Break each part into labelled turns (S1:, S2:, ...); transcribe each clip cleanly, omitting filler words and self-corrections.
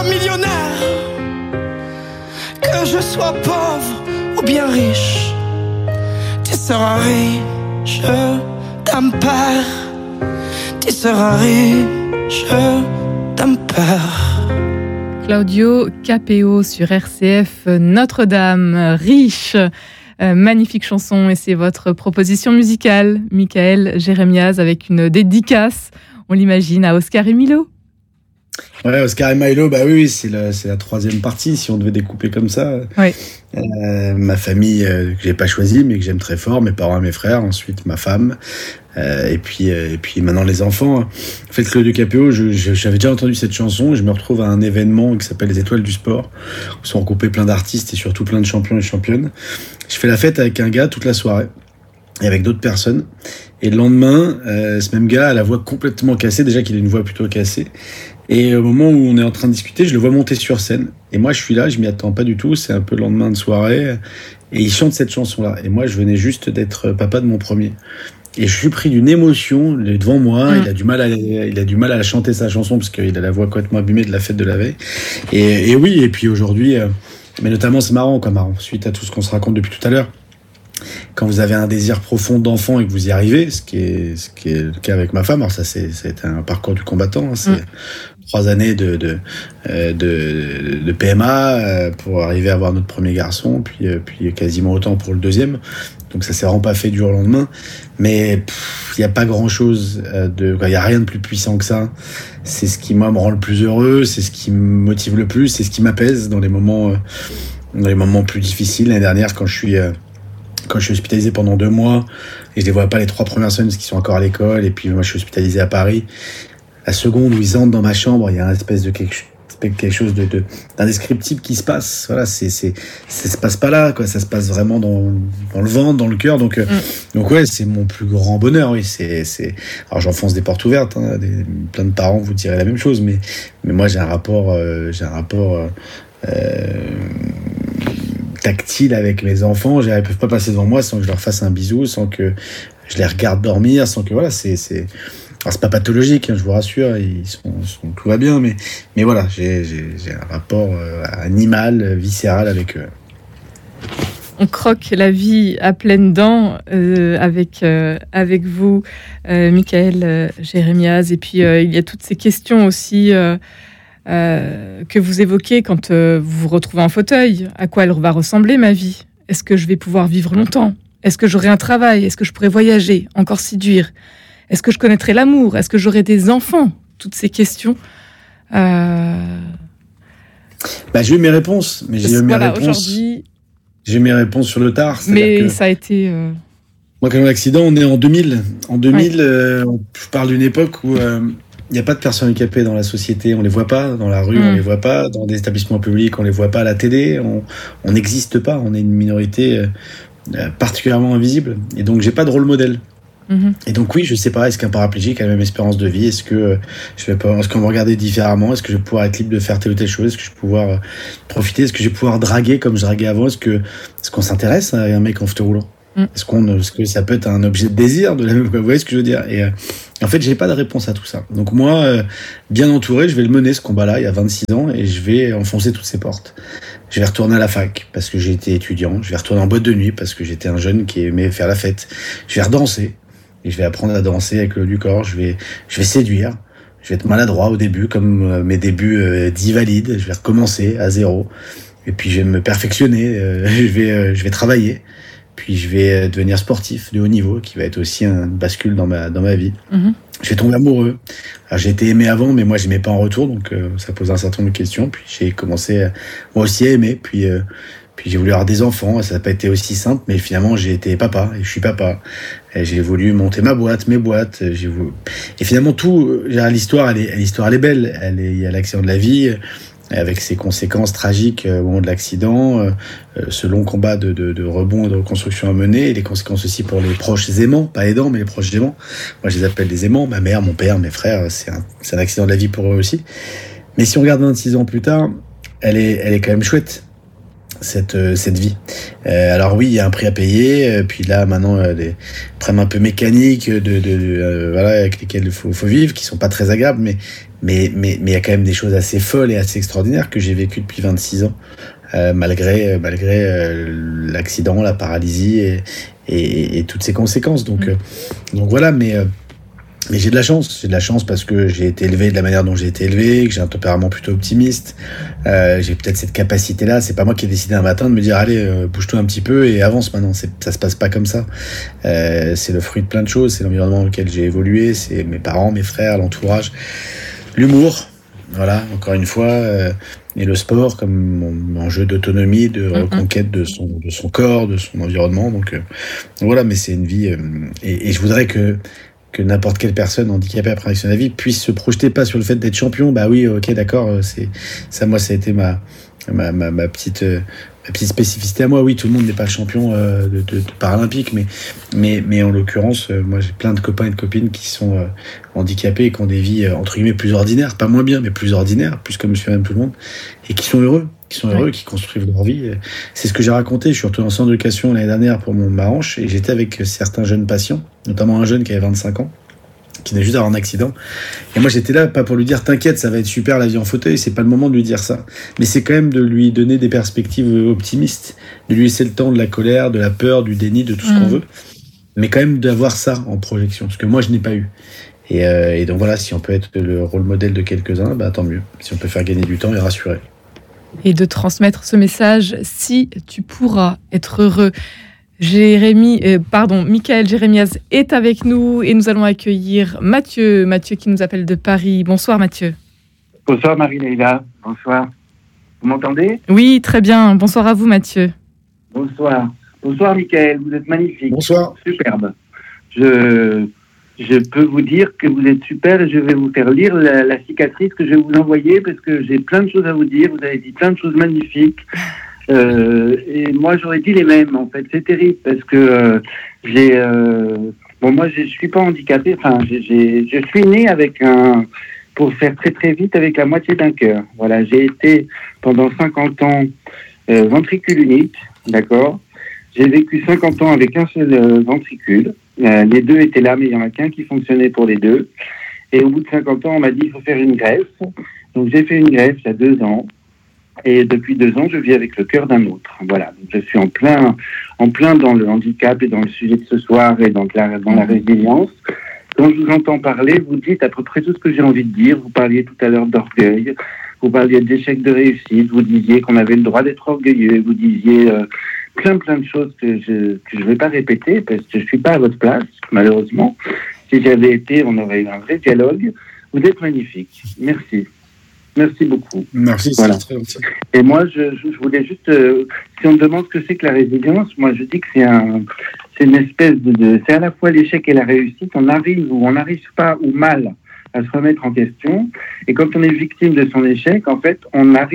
S1: millionnaire, que je sois pauvre ou bien riche, tu seras riche d'un père, tu seras riche d'un père.
S2: Claudio Capéo sur RCF, Notre-Dame, riche. Magnifique chanson, et c'est votre proposition musicale, Michaël Jérémiaz, avec une dédicace, on l'imagine, à Oscar et Milo.
S3: Ouais, Oscar et Milo, bah oui, c'est la troisième partie, si on devait découper comme ça.
S2: Oui.
S3: Ma famille, que j'ai pas choisie, mais que j'aime très fort, mes parents et mes frères, ensuite ma femme, et puis maintenant les enfants. En fait, Claudio Capéo, j'avais déjà entendu cette chanson, et je me retrouve à un événement qui s'appelle les Étoiles du Sport, où sont regroupés plein d'artistes et surtout plein de champions et championnes. Je fais la fête avec un gars toute la soirée, et avec d'autres personnes. Et le lendemain, ce même gars a la voix complètement cassée, déjà qu'il a une voix plutôt cassée. Et au moment où on est en train de discuter, je le vois monter sur scène. Et moi, je suis là, je m'y attends pas du tout. C'est un peu le lendemain de soirée. Et il chante cette chanson-là. Et moi, je venais juste d'être papa de mon premier. Et je suis pris d'une émotion. Il est devant moi. Il a du mal à chanter sa chanson parce qu'il a la voix complètement abîmée de la fête de la veille. Et oui, et puis aujourd'hui, mais notamment, c'est marrant, suite à tout ce qu'on se raconte depuis tout à l'heure. Quand vous avez un désir profond d'enfant et que vous y arrivez, ce qui est le cas avec ma femme, alors ça c'est un parcours du combattant, hein, c'est 3 années de PMA pour arriver à avoir notre premier garçon, puis quasiment autant pour le deuxième. Donc ça s'est vraiment pas fait du jour au lendemain, mais il y a pas grand chose il y a rien de plus puissant que ça. C'est ce qui moi me rend le plus heureux, c'est ce qui me motive le plus, c'est ce qui m'apaise dans les moments plus difficiles. L'année dernière, quand je suis hospitalisé pendant 2 mois et je les vois pas les 3 premières semaines parce qu'ils sont encore à l'école, et puis moi je suis hospitalisé à Paris, la seconde où ils entrent dans ma chambre, il y a une espèce de quelque chose d'indescriptible qui se passe. Voilà, ça se passe pas là, quoi. Ça se passe vraiment dans le ventre, dans le cœur. Donc ouais, c'est mon plus grand bonheur. Oui, alors j'enfonce des portes ouvertes. Hein, plein de parents vous diraient la même chose, mais moi j'ai un rapport tactile avec mes enfants. Ils peuvent pas passer devant moi sans que je leur fasse un bisou, sans que je les regarde dormir, sans que voilà, alors c'est pas pathologique, hein, je vous rassure, tout va bien, mais voilà, j'ai un rapport animal, viscéral avec eux.
S2: On croque la vie à pleines dents avec vous, Michaël Jérémiaz, et puis il y a toutes ces questions aussi que vous évoquez quand vous vous retrouvez en fauteuil. À quoi elle va ressembler ma vie ? Est-ce que je vais pouvoir vivre longtemps ? Est-ce que j'aurai un travail ? Est-ce que je pourrai voyager, encore séduire ? Est-ce que je connaîtrai l'amour ? Est-ce que j'aurai des enfants ? Toutes ces questions.
S3: J'ai eu mes réponses, mais
S2: aujourd'hui.
S3: J'ai eu mes réponses sur le tard.
S2: Mais ça a été.
S3: Moi, quand l'accident, on est en 2000. En 2000, je parle d'une époque où il n'y a pas de personnes handicapées dans la société. On les voit pas dans la rue, on les voit pas dans des établissements publics, on les voit pas à la télé. On n'existe pas. On est une minorité particulièrement invisible. Et donc, j'ai pas de rôle modèle. Et donc oui, je sais pas, est-ce qu'un paraplégique a la même espérance de vie, est-ce qu'on va regarder différemment, est-ce que je vais pouvoir être libre de faire telle ou telle chose, est-ce que je vais pouvoir profiter, est-ce que je vais pouvoir draguer comme je draguais avant, est-ce qu'on s'intéresse à un mec en fauteuil roulant, est-ce que ça peut être un objet de désir de la même, vous voyez ce que je veux dire, et en fait j'ai pas de réponse à tout ça, donc moi bien entouré, je vais le mener ce combat-là il y a 26 ans et je vais enfoncer toutes ces portes. Je vais retourner à la fac parce que j'ai été étudiant, je vais retourner en boîte de nuit parce que j'étais un jeune qui aimait faire la fête, je vais redanser. Et je vais apprendre à danser avec le haut du corps, je vais séduire, je vais être maladroit au début, comme mes débuts d'invalide, je vais recommencer à zéro, et puis je vais me perfectionner, je vais travailler, puis je vais devenir sportif de haut niveau, qui va être aussi une bascule dans ma vie. Je vais tomber amoureux. Alors, j'ai été aimé avant, mais moi j'aimais pas en retour, donc ça pose un certain nombre de questions, puis j'ai commencé moi aussi à aimer, puis j'ai voulu avoir des enfants, ça n'a pas été aussi simple, mais finalement j'ai été papa, et je suis papa. Et j'ai voulu monter mes boîtes, et finalement tout, l'histoire elle est belle, il y a l'accident de la vie, avec ses conséquences tragiques au moment de l'accident, ce long combat de rebond et de reconstruction à mener, et les conséquences aussi pour les proches aimants, pas aidants, mais les proches aimants. Moi je les appelle des aimants, ma mère, mon père, mes frères, c'est un accident de la vie pour eux aussi. Mais si on regarde 26 ans plus tard, elle est quand même chouette. cette vie. Alors oui, il y a un prix à payer. Puis là, maintenant, des problèmes un peu mécaniques voilà, avec lesquels il faut vivre, qui sont pas très agréables, mais il y a quand même des choses assez folles et assez extraordinaires que j'ai vécues depuis 26 ans, malgré l'accident, la paralysie et toutes ces conséquences. Donc voilà, mais j'ai de la chance parce que j'ai été élevé de la manière dont j'ai été élevé, que j'ai un tempérament plutôt optimiste. J'ai peut-être cette capacité-là. C'est pas moi qui ai décidé un matin de me dire allez, bouge-toi un petit peu et avance maintenant. Ça se passe pas comme ça. C'est le fruit de plein de choses. C'est l'environnement dans lequel j'ai évolué. C'est mes parents, mes frères, l'entourage, l'humour. Voilà, encore une fois. Et le sport comme enjeu d'autonomie, de reconquête de son corps, de son environnement. Donc voilà, mais c'est une vie. Et je voudrais que n'importe quelle personne handicapée après action de la vie puisse se projeter pas sur le fait d'être champion. Bah oui, ok, d'accord, c'est ça. Moi, ça a été ma petite spécificité à moi. Oui, tout le monde n'est pas champion de paralympique, mais en l'occurrence, moi, j'ai plein de copains et de copines qui sont handicapés et qui ont des vies entre guillemets plus ordinaires, pas moins bien, mais plus ordinaires, plus comme monsieur et madame tout le monde, et qui sont heureux, qui construisent leur vie. C'est ce que j'ai raconté. Je suis retourné en centre d'éducation l'année dernière pour ma hanche et j'étais avec certains jeunes patients, notamment un jeune qui avait 25 ans, qui venait juste d'avoir un accident. Et moi, j'étais là, pas pour lui dire t'inquiète, ça va être super la vie en fauteuil, c'est pas le moment de lui dire ça. Mais c'est quand même de lui donner des perspectives optimistes, de lui laisser le temps de la colère, de la peur, du déni, de tout ce qu'on veut. Mais quand même d'avoir ça en projection, ce que moi, je n'ai pas eu. Et donc voilà, si on peut être le rôle modèle de quelques-uns, bah tant mieux. Si on peut faire gagner du temps et rassurer.
S2: Et de transmettre ce message, si tu pourras être heureux. Michael Jérémiaz est avec nous et nous allons accueillir Mathieu qui nous appelle de Paris. Bonsoir Mathieu.
S4: Bonsoir Marie-Leila, bonsoir. Vous m'entendez ?
S2: Oui, très bien. Bonsoir à vous Mathieu.
S4: Bonsoir. Bonsoir Michael, vous êtes magnifique.
S3: Bonsoir.
S4: Superbe. Je peux vous dire que vous êtes super et je vais vous faire lire la cicatrice que je vais vous envoyer parce que j'ai plein de choses à vous dire. Vous avez dit plein de choses magnifiques. Et moi, j'aurais dit les mêmes, en fait. C'est terrible parce que moi, je suis pas handicapé. Enfin, je suis né pour faire très très vite, avec la moitié d'un cœur. Voilà, j'ai été pendant 50 ans ventricule unique, d'accord. J'ai vécu 50 ans avec un seul ventricule. Les deux étaient là, mais il y en a qu'un qui fonctionnait pour les deux. Et au bout de 50 ans, on m'a dit il faut faire une greffe. Donc j'ai fait une greffe il y a 2 ans. Et depuis 2 ans, je vis avec le cœur d'un autre. Voilà. Donc, je suis en plein dans le handicap et dans le sujet de ce soir et dans la résilience. Quand je vous entends parler, vous dites à peu près tout ce que j'ai envie de dire. Vous parliez tout à l'heure d'orgueil. Vous parliez d'échec de réussite. Vous disiez qu'on avait le droit d'être orgueilleux. Vous disiez plein de choses que je vais pas répéter parce que je suis pas à votre place, malheureusement. Si j'avais été, on aurait eu un vrai dialogue. Vous êtes magnifique. Merci. Merci beaucoup.
S3: Merci, c'est très gentil.
S4: Et moi, je voulais juste... si on me demande ce que c'est que la résilience, moi, je dis que c'est une espèce c'est à la fois l'échec et la réussite. On arrive ou on n'arrive pas ou mal à se remettre en question. Et quand on est victime de son échec, en fait,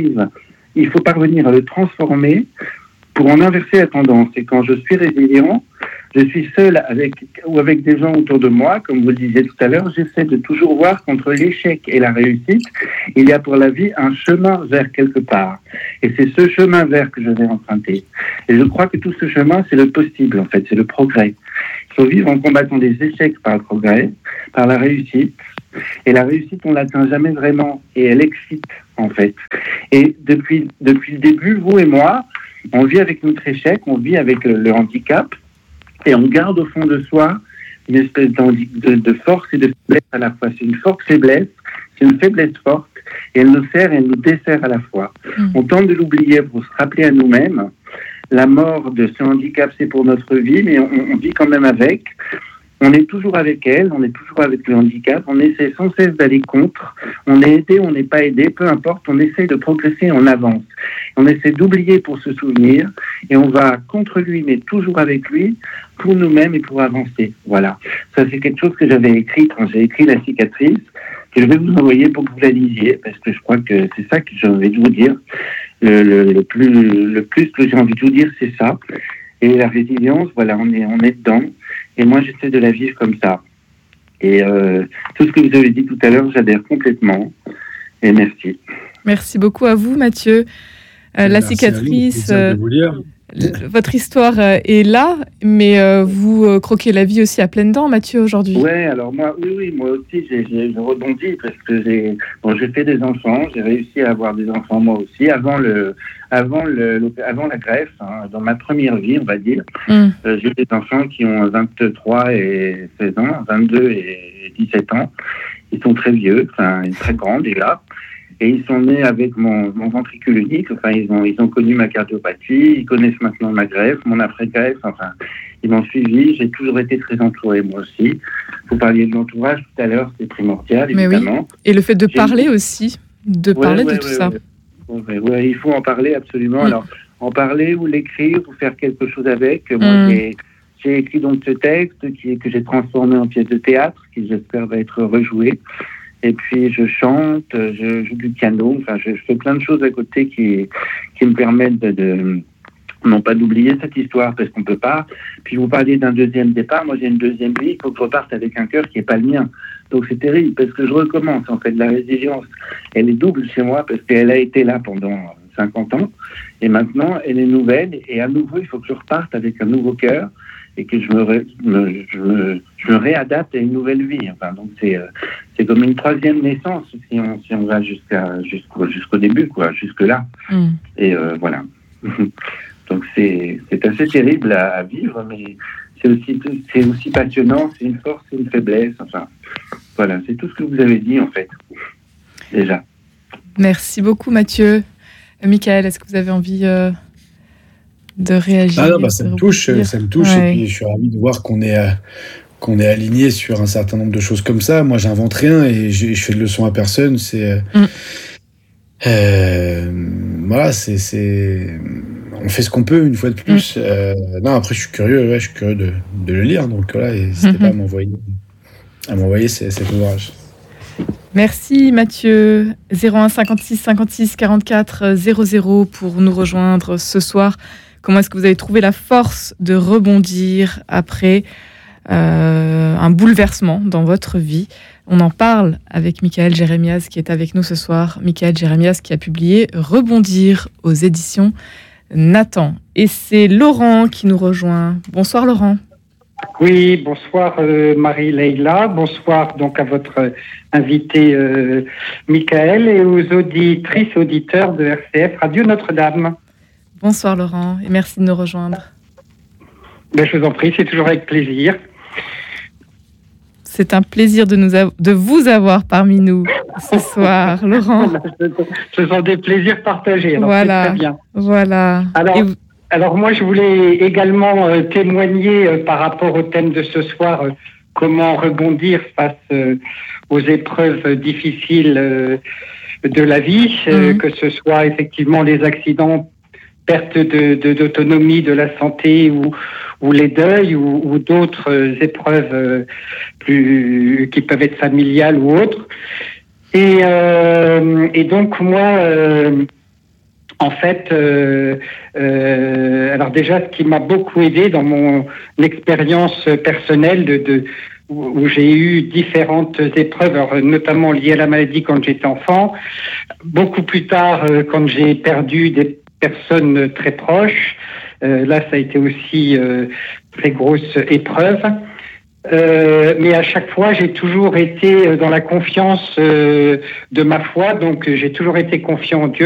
S4: il faut parvenir à le transformer pour en inverser la tendance. Et quand je suis résilient, je suis seul avec des gens autour de moi, comme vous le disiez tout à l'heure, j'essaie de toujours voir qu'entre l'échec et la réussite, il y a pour la vie un chemin vers quelque part. Et c'est ce chemin vers que je vais emprunter. Et je crois que tout ce chemin, c'est le possible, en fait, c'est le progrès. Il faut vivre en combattant des échecs par le progrès, par la réussite. Et la réussite, on ne l'atteint jamais vraiment, et elle excite, en fait. Et depuis le début, vous et moi, on vit avec notre échec, on vit avec le handicap, et on garde au fond de soi une espèce de force et de faiblesse à la fois. C'est une force-faiblesse, c'est une faiblesse forte, et elle nous sert et elle nous dessert à la fois. On tente de l'oublier pour se rappeler à nous-mêmes. La mort de ce handicap, c'est pour notre vie, mais on vit quand même avec. On est toujours avec elle, on est toujours avec le handicap, on essaie sans cesse d'aller contre, on est aidé, on n'est pas aidé, peu importe, on essaie de progresser, on avance. On essaie d'oublier pour se souvenir, et on va contre lui, mais toujours avec lui, pour nous-mêmes et pour avancer. Voilà. Ça, c'est quelque chose que j'avais écrit quand j'ai écrit La cicatrice, que je vais vous envoyer pour que vous la lisiez, parce que je crois que c'est ça que j'ai envie de vous dire. Le plus que j'ai envie de vous dire, c'est ça. Et la résilience, voilà, on est dedans. Et moi, j'essaie de la vivre comme ça. Et tout ce que vous avez dit tout à l'heure, j'adhère complètement. Et merci.
S2: Merci beaucoup à vous, Mathieu. La cicatrice,
S3: de vous lire.
S2: Votre histoire est là, mais vous croquez la vie aussi à pleines dents, Mathieu, aujourd'hui.
S4: Ouais, alors moi aussi, je rebondis parce que j'ai fait des enfants, j'ai réussi à avoir des enfants moi aussi avant la greffe, hein, dans ma première vie, on va dire. J'ai des enfants qui ont 23 et 16 ans, 22 et 17 ans. Ils sont très vieux, enfin très grands déjà. Et ils sont nés avec mon ventricule unique. Enfin, ils ont connu ma cardiopathie. Ils connaissent maintenant ma greffe, mon après-greffe. Enfin, ils m'ont suivi. J'ai toujours été très entouré, moi aussi. Vous parliez de l'entourage tout à l'heure, c'est primordial, évidemment.
S2: Oui. Et le fait de parler aussi, parler de tout ça.
S4: Ouais, il faut en parler absolument. Alors, en parler ou l'écrire ou faire quelque chose avec. Moi, j'ai écrit donc ce texte que j'ai transformé en pièce de théâtre, qui j'espère va être rejoué. Et puis je chante, je joue du piano, enfin je fais plein de choses à côté qui me permettent de non pas d'oublier cette histoire parce qu'on peut pas. Puis vous parliez d'un deuxième départ, moi j'ai une deuxième vie, il faut que je reparte avec un cœur qui est pas le mien. Donc c'est terrible parce que je recommence en fait. La résilience, elle est double chez moi parce qu'elle a été là pendant 50 ans et maintenant elle est nouvelle et à nouveau il faut que je reparte avec un nouveau cœur et que je me réadapte à une nouvelle vie. Enfin, donc c'est comme une troisième naissance si on va jusqu'au début, quoi, jusque là. Et voilà. Donc c'est assez terrible à vivre, mais c'est aussi passionnant, c'est une force, c'est une faiblesse. Enfin, voilà, c'est tout ce que vous avez dit en fait déjà.
S2: Merci beaucoup, Mathieu. Michael, est-ce que vous avez envie de réagir?
S3: Ça me touche. Ouais. Et puis je suis ravi de voir qu'on est aligné sur un certain nombre de choses comme ça. Moi, j'invente rien et je fais de leçons à personne. Voilà, on fait ce qu'on peut une fois de plus. Après, je suis curieux de le lire. Donc voilà, n'hésitez pas à m'envoyer cet ouvrage.
S2: Merci Mathieu. 01 56 56 44 00 pour nous rejoindre ce soir. Comment est-ce que vous avez trouvé la force de rebondir après un bouleversement dans votre vie? On en parle avec Michael Jérémiaz qui est avec nous ce soir. Michael Jérémiaz qui a publié Rebondir aux éditions Nathan. Et c'est Laurent qui nous rejoint. Bonsoir Laurent.
S5: Oui, bonsoir Marie-Leila. Bonsoir donc à votre invité Michael et aux auditrices et auditeurs de RCF Radio Notre-Dame.
S2: Bonsoir Laurent et merci de nous rejoindre.
S5: Je vous en prie, c'est toujours avec plaisir.
S2: C'est un plaisir de vous avoir parmi nous ce soir, Laurent.
S5: Ce sont des plaisirs partagés, alors
S2: voilà,
S5: c'est très bien.
S2: Voilà.
S5: Alors moi, je voulais également témoigner par rapport au thème de ce soir, comment rebondir face aux épreuves difficiles de la vie, que ce soit effectivement les accidents, perte d'autonomie, de la santé ou les deuils ou d'autres épreuves qui peuvent être familiales ou autres. Et donc moi, en fait, alors déjà, ce qui m'a beaucoup aidé dans mon expérience personnelle où j'ai eu différentes épreuves, alors, notamment liées à la maladie quand j'étais enfant, beaucoup plus tard quand j'ai perdu des personnes très proches, là ça a été aussi très grosse épreuve. Mais à chaque fois, j'ai toujours été dans la confiance de ma foi, donc j'ai toujours été confiant en Dieu.